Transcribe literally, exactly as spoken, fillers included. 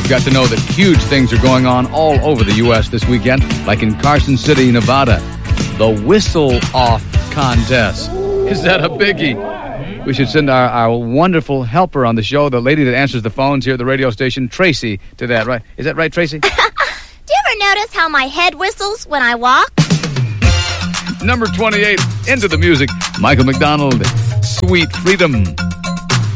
got to know that huge things are going on all over the U S this weekend, like in Carson City, Nevada. The Whistle Off Contest. Is that a biggie? We should send our, our wonderful helper on the show, the lady that answers the phones here at the radio station, Tracy, to that, right? Is that right, Tracy? Do you ever notice how my head whistles when I walk? Number twenty-eight, into the music, Michael McDonald, Sweet Freedom.